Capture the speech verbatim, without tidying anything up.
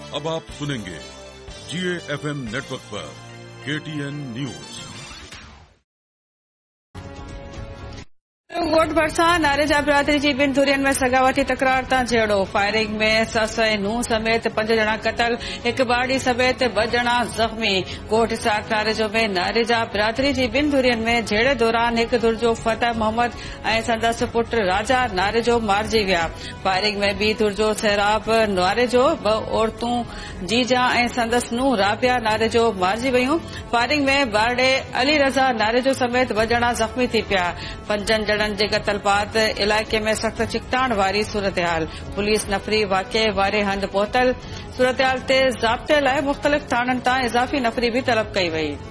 अब आप सुनेंगे जीए FM network पर केटीएन न्यूज। कोट भरसा नारेजा बिरादरी जी बिन धुरियन में सगावती तकरार तां झेड़ो। फायरिंग में सस ऐं नूंहं समेत पंज ॼणा क़तल, हिक बाड़ी समेत ब ॼणा ज़ख़्मी। कोट हिसार नारेजो में नारेजा बिरादरी जी बिन धुरियन में झेड़े दौरान हिक धुर जो फतेह मोहम्मद ऐं संदसि पुट राजा नारेजो मारिजी विया। फायरिंग में ॿी धुर जो सैराब नारेजो, ब औरतूं जीजा ऐं संदसि नूंहं राबिया नारेजो मारिजी वयूं। फायरिंग में बारड़े अली रज़ा नारेजो समेत ब ॼणा ज़ख़्मी थी पिया। पंजनि ॼणनि जे क़तल बाद इलाइक़े में सख़्त चिकताण वारी सूरतहाल। पुलिस नफ़री वाक़िए वारे हंधि पहुतल। सूरतहाल ते ज़ाब्ते लाइ मुख़्तलिफ़ थाणनि तां इज़ाफ़ी नफ़री भी तलब कई वई।